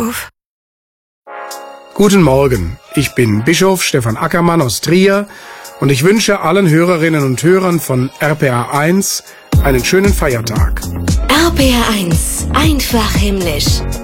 Bischof. Guten Morgen, ich bin Bischof Stefan Ackermann aus Trier und ich wünsche allen Hörerinnen und Hörern von RPA 1 einen schönen Feiertag. RPA 1, einfach himmlisch.